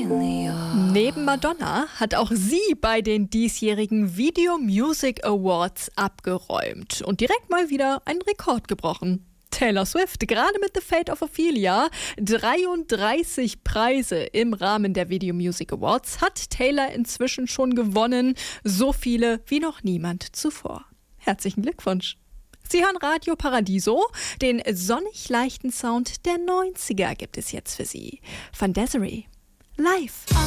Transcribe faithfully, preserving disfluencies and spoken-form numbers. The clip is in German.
Neben Madonna hat auch sie bei den diesjährigen Video Music Awards abgeräumt und direkt mal wieder einen Rekord gebrochen. Taylor Swift, gerade mit The Fate of Ophelia, dreiunddreißig Preise im Rahmen der Video Music Awards, hat Taylor inzwischen schon gewonnen, so viele wie noch niemand zuvor. Herzlichen Glückwunsch! Sie hören Radio Paradiso, den sonnig leichten Sound der neunziger gibt es jetzt für Sie. Von Desiree. Live.